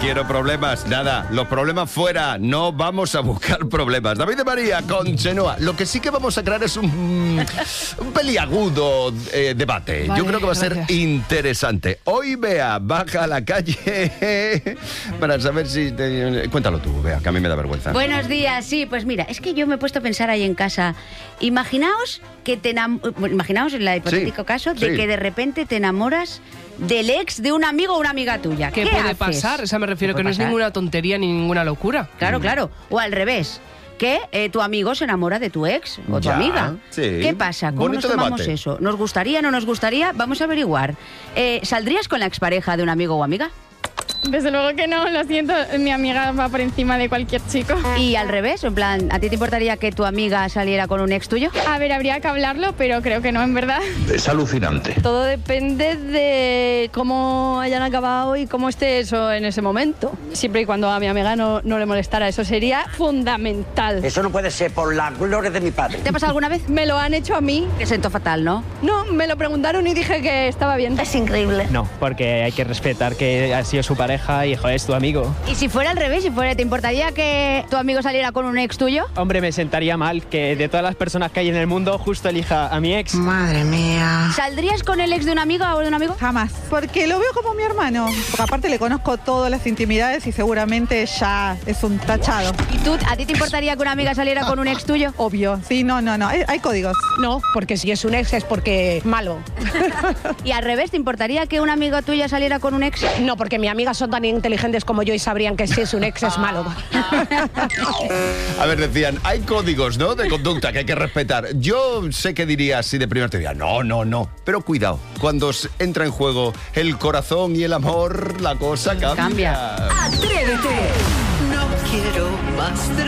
quiero problemas, nada. Los problemas fuera, no vamos a buscar problemas. David de María con Chenoa. Lo que sí que vamos a crear es un peliagudo debate. Vale, yo creo que va a ser interesante. Hoy, Bea, baja a la calle para saber si... Cuéntalo tú, Bea, que a mí me da vergüenza. Buenos días, sí, pues mira, es que yo me he puesto a pensar ahí en casa. Imaginaos que imaginaos en el hipotético caso de que de repente te enamoras del ex de un amigo o una amiga tuya. ¿Qué puede haces? pasar? O sea, me refiero que no es ninguna tontería ni ninguna locura. Claro, claro. O al revés, que tu amigo se enamora de tu ex o tu amiga. Sí. ¿Qué pasa? ¿Cómo Bonito nos tomamos debate. eso? ¿Nos gustaría, no nos gustaría? Vamos a averiguar. ¿Saldrías con la expareja de un amigo o amiga? Desde luego que no, lo siento, mi amiga va por encima de cualquier chico. Y al revés, en plan, ¿a ti te importaría que tu amiga saliera con un ex tuyo? A ver, habría que hablarlo, pero creo que no, en verdad. Es alucinante. Todo depende de cómo hayan acabado y cómo esté eso en ese momento. Siempre y cuando a mi amiga no le molestara, eso sería fundamental. Eso no puede ser por la gloria de mi padre. ¿Te ha pasado alguna vez? Me lo han hecho a mí. Te sentó fatal, ¿no? No, me lo preguntaron y dije que estaba bien. Es increíble. No, porque hay que respetar que ha sido su pareja y, joder, es tu amigo. ¿Y si fuera al revés? ¿Te importaría que tu amigo saliera con un ex tuyo? Hombre, me sentaría mal que de todas las personas que hay en el mundo justo elija a mi ex. Madre mía. ¿Saldrías con el ex de una amiga o de un amigo? Jamás, porque lo veo como mi hermano. Porque aparte le conozco todas las intimidades y seguramente ya es un tachado. ¿Y tú, a ti te importaría que una amiga saliera con un ex tuyo? Obvio, sí, no. Hay códigos. No, porque si es un ex es porque malo. ¿Y al revés, te importaría que una amiga tuya saliera con un ex? No, porque mis amigas son tan inteligentes como yo y sabrían que si es un ex es malo. A ver, decían, hay códigos, ¿no?, de conducta que hay que respetar. Yo sé que diría así de primero, te diría, no. Pero cuidado, cuando entra en juego el corazón y el amor, la cosa cambia. Cambia. Atrévete. No quiero más